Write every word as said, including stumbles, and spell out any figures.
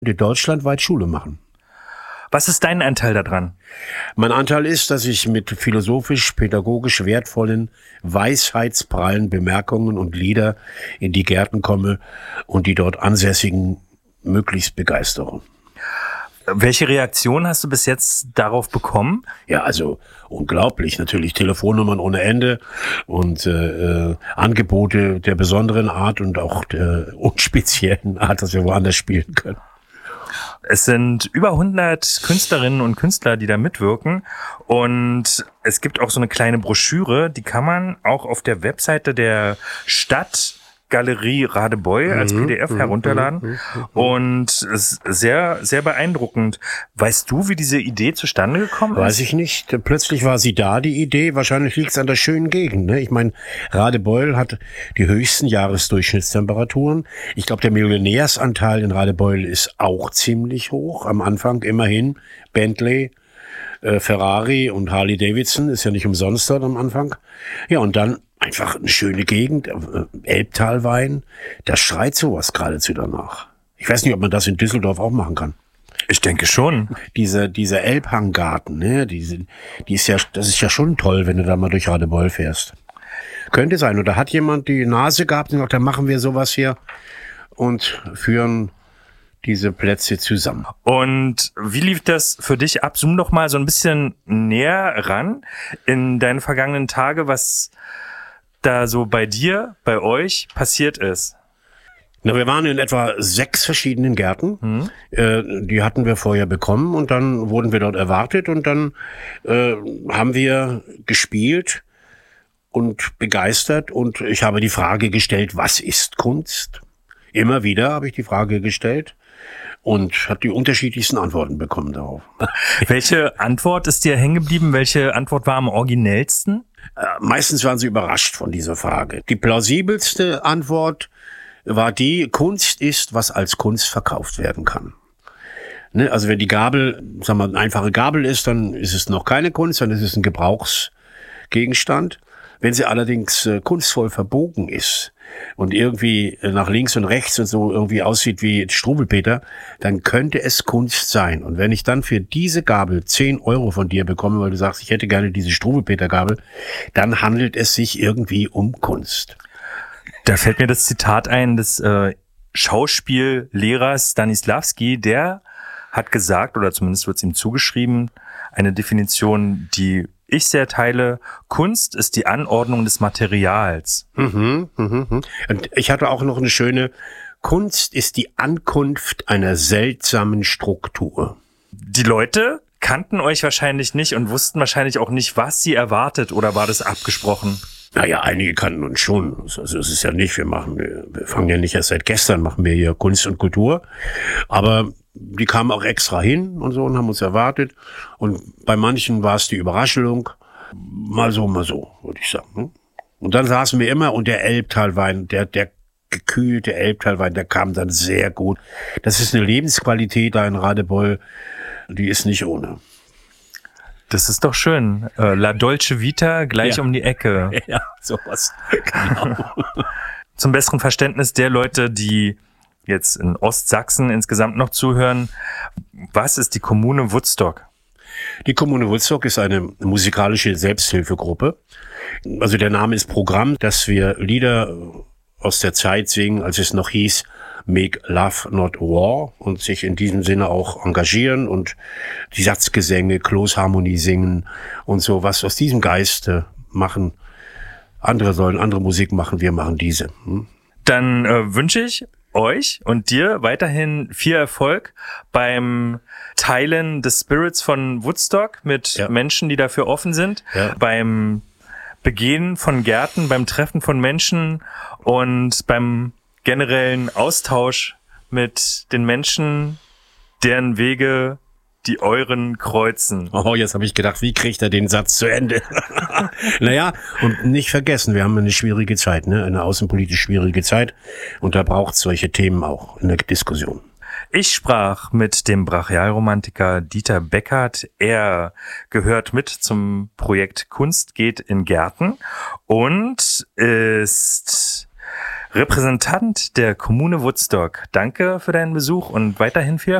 die deutschlandweit Schule machen. Was ist dein Anteil daran? Mein Anteil ist, dass ich mit philosophisch-pädagogisch wertvollen, weisheitsprallen Bemerkungen und Lieder in die Gärten komme und die dort Ansässigen möglichst begeistere. Welche Reaktion hast du bis jetzt darauf bekommen? Ja, also unglaublich. Natürlich Telefonnummern ohne Ende und äh, Angebote der besonderen Art und auch der unspeziellen Art, dass wir woanders spielen können. Es sind über hundert Künstlerinnen und Künstler, die da mitwirken, und es gibt auch so eine kleine Broschüre, die kann man auch auf der Webseite der Stadt Galerie Radebeul als P D F herunterladen, und es ist sehr, sehr beeindruckend. Weißt du, wie diese Idee zustande gekommen ist? Weiß ich nicht. Plötzlich war sie da, die Idee. Wahrscheinlich liegt es an der schönen Gegend. Ne? Ich meine, Radebeul hat die höchsten Jahresdurchschnittstemperaturen. Ich glaube, der Millionärsanteil in Radebeul ist auch ziemlich hoch. Am Anfang immerhin Bentley, äh, Ferrari und Harley Davidson. Ist ja nicht umsonst dort am Anfang. Ja, und dann einfach eine schöne Gegend, Elbtalwein, das schreit sowas geradezu danach. Ich weiß nicht, ob man das in Düsseldorf auch machen kann. Ich denke schon. Diese, dieser Elbhanggarten, ne, diese, die ist ja, das ist ja schon toll, wenn du da mal durch Radebeul fährst. Könnte sein. Oder hat jemand die Nase gehabt und gesagt, dann machen wir sowas hier und führen diese Plätze zusammen. Und wie lief das für dich ab? Zoom doch mal so ein bisschen näher ran in deine vergangenen Tage, was da so bei dir, bei euch passiert ist. Na, wir waren in etwa sechs verschiedenen Gärten. Mhm. Äh, die hatten wir vorher bekommen und dann wurden wir dort erwartet und dann äh, haben wir gespielt und begeistert und ich habe die Frage gestellt, was ist Kunst? Immer wieder habe ich die Frage gestellt und hat die unterschiedlichsten Antworten bekommen darauf. Welche Antwort ist dir hängen geblieben? Welche Antwort war am originellsten? Äh, meistens waren sie überrascht von dieser Frage. Die plausibelste Antwort war die, Kunst ist, was als Kunst verkauft werden kann. Ne? Also wenn die Gabel, sagen wir, eine einfache Gabel ist, dann ist es noch keine Kunst, dann ist es ein Gebrauchsgegenstand. Wenn sie allerdings äh, kunstvoll verbogen ist und irgendwie äh, nach links und rechts und so irgendwie aussieht wie Struwwelpeter, dann könnte es Kunst sein. Und wenn ich dann für diese Gabel zehn Euro von dir bekomme, weil du sagst, ich hätte gerne diese Struwwelpeter-Gabel, dann handelt es sich irgendwie um Kunst. Da fällt mir das Zitat ein des äh, Schauspiellehrers Stanislavski, der hat gesagt, oder zumindest wird es ihm zugeschrieben, eine Definition, die ich sehr teile: Kunst ist die Anordnung des Materials. Mhm, mhm, mhm. Und ich hatte auch noch eine schöne: Kunst ist die Ankunft einer seltsamen Struktur. Die Leute kannten euch wahrscheinlich nicht und wussten wahrscheinlich auch nicht, was sie erwartet, oder war das abgesprochen? Naja, einige kannten uns schon. Also es ist ja nicht, wir machen, wir fangen ja nicht erst seit gestern, machen wir hier Kunst und Kultur. Aber die kamen auch extra hin und so und haben uns erwartet. Und bei manchen war es die Überraschung. Mal so, mal so, würde ich sagen. Und dann saßen wir immer und der Elbtalwein, der, der gekühlte Elbtalwein, der kam dann sehr gut. Das ist eine Lebensqualität da in Radebeul, die ist nicht ohne. Das ist doch schön. Äh, La Dolce Vita gleich Ja. um die Ecke. Ja, sowas. Genau. Zum besseren Verständnis der Leute, die jetzt in Ostsachsen insgesamt noch zuhören: Was ist die Kommune Woodstock? Die Kommune Woodstock ist eine musikalische Selbsthilfegruppe. Also der Name ist Programm, dass wir Lieder aus der Zeit singen, als es noch hieß Make Love Not War, und sich in diesem Sinne auch engagieren und die Satzgesänge, Kloßharmonie singen und so was aus diesem Geist äh, machen. Andere sollen andere Musik machen, wir machen diese. Hm? Dann äh, wünsche ich euch und dir weiterhin viel Erfolg beim Teilen des Spirits von Woodstock mit Ja. Menschen, die dafür offen sind, Ja. beim Begehen von Gärten, beim Treffen von Menschen und beim generellen Austausch mit den Menschen, deren Wege die euren kreuzen. Oh, jetzt habe ich gedacht, wie kriegt er den Satz zu Ende? Naja, und nicht vergessen, wir haben eine schwierige Zeit, ne? Eine außenpolitisch schwierige Zeit. Und da braucht es solche Themen auch in der Diskussion. Ich sprach mit dem Brachialromantiker Dieter Beckert. Er gehört mit zum Projekt Kunst geht in Gärten und ist Repräsentant der Kommune Woodstock, danke für deinen Besuch und weiterhin viel